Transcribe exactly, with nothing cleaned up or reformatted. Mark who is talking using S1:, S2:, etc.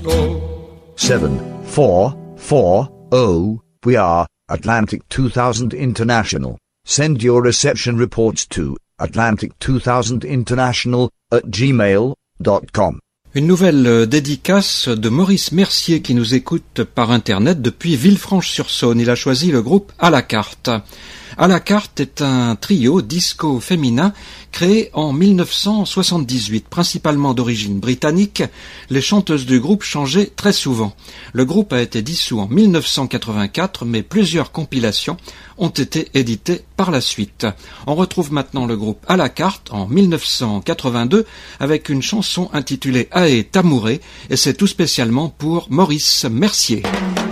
S1: seven four four zero. We are Atlantic two thousand International. Send your reception reports to Atlantic two thousand International at gmail dot com.
S2: Une nouvelle dédicace de Maurice Mercier qui nous écoute par Internet depuis Villefranche-sur-Saône. Il a choisi le groupe À la carte. À la carte est un trio disco féminin créé en mille neuf cent soixante-dix-huit. Principalement d'origine britannique, les chanteuses du groupe changeaient très souvent. Le groupe a été dissous en mille neuf cent quatre-vingt-quatre, mais plusieurs compilations ont été éditées par la suite. On retrouve maintenant le groupe À la carte en mille neuf cent quatre-vingt-deux avec une chanson intitulée Ae Tamouré, et c'est tout spécialement pour Maurice Mercier.